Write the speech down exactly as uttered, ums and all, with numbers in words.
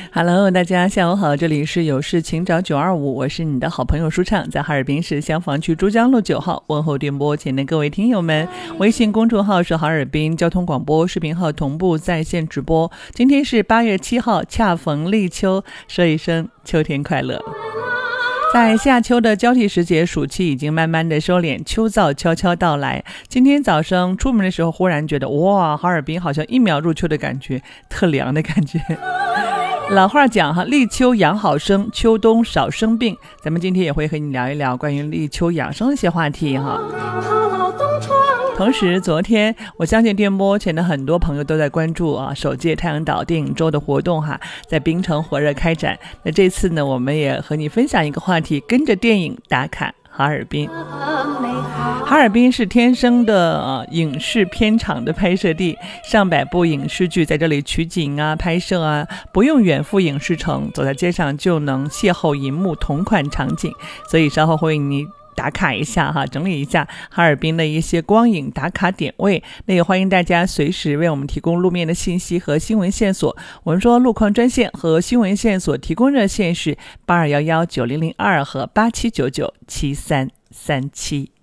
Hello， 大家下午好，这里是有事请找九二五，我是你的好朋友舒畅，在哈尔滨市香坊区珠江路九号问候电波前的各位听友们。微信公众号是哈尔滨交通广播，视频号同步在线直播。今天是八月七号，恰逢立秋，说一声秋天快乐。在夏秋的交替时节，暑气已经慢慢的收敛，秋燥悄悄到来。今天早上出门的时候，忽然觉得哇，哈尔滨好像一秒入秋的感觉，特凉的感觉。老话讲哈，立秋养好生，秋冬少生病。咱们今天也会和你聊一聊关于立秋养生的一些话题哈。同时昨天我相信电波前的很多朋友都在关注啊首届太阳岛电影周的活动哈，在槟城火热开展。那这次呢，我们也和你分享一个话题，跟着电影打卡哈尔滨。哈尔滨是天生的、呃、影视片场的拍摄地，上百部影视剧在这里取景啊、拍摄啊，不用远赴影视城，走在街上就能邂逅荧幕同款场景。所以稍后会你打卡一下哈，整理一下哈尔滨的一些光影打卡点位。那也欢迎大家随时为我们提供路面的信息和新闻线索。我们说路况专线和新闻线索提供热线是八二一一九零零二和八七九九七三三七。